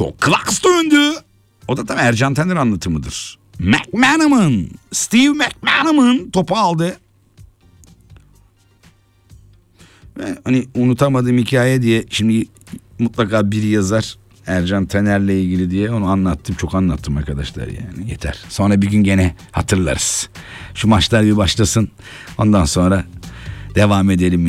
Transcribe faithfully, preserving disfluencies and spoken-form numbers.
Çok klas döndü. O da tabii Ercan Taner anlatımıdır. McManaman, Steve McManaman topu aldı. Ve hani unutamadığım hikaye diye şimdi mutlaka biri yazar Ercan Taner'le ilgili diye, onu anlattım, çok anlattım arkadaşlar, yani yeter. Sonra bir gün gene hatırlarız. Şu maçlar bir başlasın, ondan sonra devam edelim.